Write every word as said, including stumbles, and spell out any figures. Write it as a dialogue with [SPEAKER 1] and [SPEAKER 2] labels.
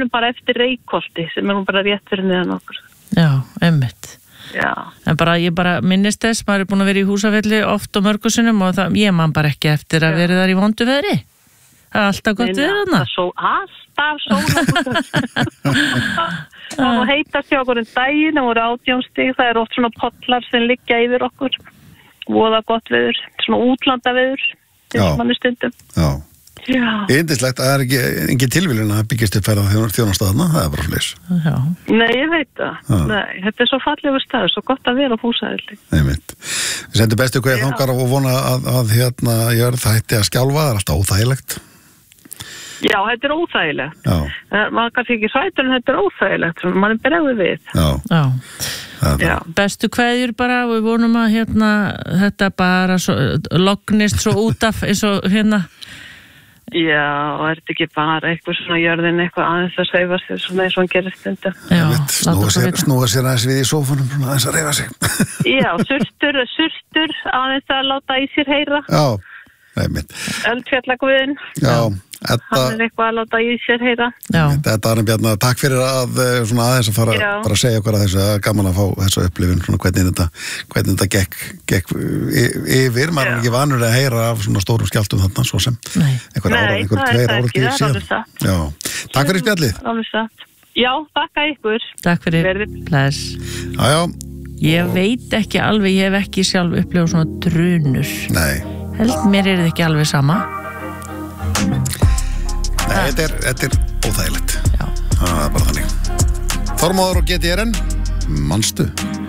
[SPEAKER 1] munum bara eftir Reykholti sem er nú bara rétt fyrir neðan okkur.
[SPEAKER 2] Já, einmitt.
[SPEAKER 1] Já.
[SPEAKER 2] En bara, ég bara minnist þess, maður er búin að vera í Húsafelli oft og mörgusunum og það, ég man bara ekki eftir að vera þar í vondu veðri. Það er alltaf gott veður þarna.
[SPEAKER 1] Alltaf sól. Það var heitast hjá okkur en daginn, það voru átján stig, það er oft svona pollar sem liggja yfir okkur. Voða gott veður, svona útlanda veður, þess manni stundum.
[SPEAKER 3] Já.
[SPEAKER 1] Já.
[SPEAKER 3] Yndislegt, það er ekki, ekki tilvílun að byggjast upp ferða þjónastæðna, það er bara fleis.
[SPEAKER 2] Já.
[SPEAKER 1] Nei, ég veit það. Já. Nei, þetta er svo fallegur staður, svo gott að vera á Húsafelli.
[SPEAKER 3] Nei, mitt. Við sendum bestu hvað ég þangar og vona að, að hérna, jörð hætti að skjálfa, það er alltaf óþægilegt.
[SPEAKER 1] Já, þetta er óþægilegt.
[SPEAKER 3] Já.
[SPEAKER 1] Maður kannski ekki hrætur en þetta er óþægilegt, mann er bregðið við.
[SPEAKER 3] Já.
[SPEAKER 2] Já.
[SPEAKER 1] Já.
[SPEAKER 2] Bestu kveðjur bara og við vonum að hérna, þetta bara svo, lognist svo út af eins og hérna.
[SPEAKER 1] Já, og er þetta ekki bara eitthvað svona jörðin eitthvað aðeins að sveifa sig svona eins og hann gerir stundum.
[SPEAKER 2] Já,
[SPEAKER 3] snúa sér, snúa sér aðeins við í sófunum aðeins að reyfa sig.
[SPEAKER 1] Já, surtur, surtur aðeins að láta í sér heyra.
[SPEAKER 3] Já, nefnitt.
[SPEAKER 1] Eldfjallagviðin.
[SPEAKER 3] Já, þetta...
[SPEAKER 1] Hann er eitthvað að láta í sér heyra.
[SPEAKER 2] Já.
[SPEAKER 3] Þetta er Bjarna, takk fyrir að svona aðeins að fara, bara að segja okkur að þessu, það er gaman að fá þessu upplifun, svona hvernig þetta, hvernig þetta gekk, gekk yfir, maður er ekki vanur að heyra af svona stórum skjálftum þarna, svo sem
[SPEAKER 2] Nei.
[SPEAKER 3] einhver ára, einhver tveir ára tíu síðan. Já, takk fyrir spjallið.
[SPEAKER 1] Alveg satt. Já, takk að ykkur.
[SPEAKER 2] Takk fyrir, bless.
[SPEAKER 3] Já, já.
[SPEAKER 2] Ég veit ekki alveg, ég hef ekki sjálf upplifað svona drunur.
[SPEAKER 3] Nei.
[SPEAKER 2] Held mér er þetta ekki alveg sama.
[SPEAKER 3] Nei, þetta er, þetta er óþægilegt.
[SPEAKER 2] Já.
[SPEAKER 3] Það er bara þannig. Þormóður og G T R N, manstu?